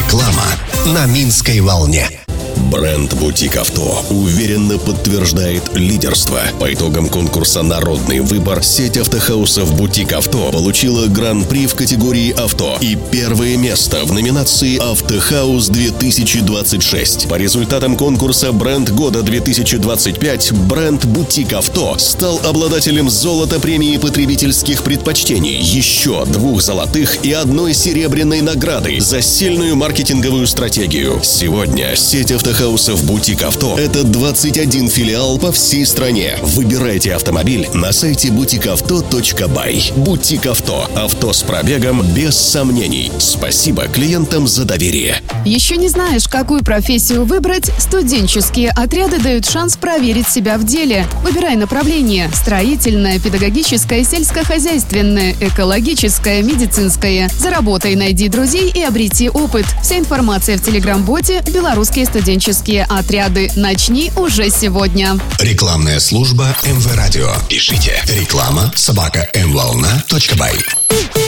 Реклама на Минской волне. Бренд «Бутик Авто» уверенно подтверждает лидерство. По итогам конкурса «Народный выбор» сеть автохаусов «Бутик Авто» получила гран-при в категории «Авто» и первое место в номинации «Автохаус-2026». По результатам конкурса «Бренд года 2025» бренд «Бутик Авто» стал обладателем золота премии потребительских предпочтений, еще 2 золотых и 1 серебряной награды за сильную маркетинговую стратегию. Сегодня сеть автохаусов «Бутик Авто» — это 21 филиал по всей стране. Выбирайте автомобиль на сайте butikauto.by. «Бутик Авто» — авто с пробегом без сомнений. Спасибо клиентам за доверие. Еще не знаешь, какую профессию выбрать? Студенческие отряды дают шанс проверить себя в деле. Выбирай направление: строительное, педагогическое, сельскохозяйственное, экологическое, медицинское. Заработай, найди друзей и обрети опыт. Вся информация в телеграм-боте «Белорусские студенческие отряды». Начни уже сегодня. Рекламная служба МВ Радио. Пишите реклама@mvolna.by.